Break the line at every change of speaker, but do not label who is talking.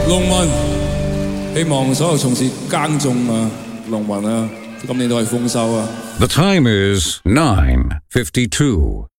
農民，希望所有從事耕種啊、農民啊，今年都係豐收啊。
The time is 9:52.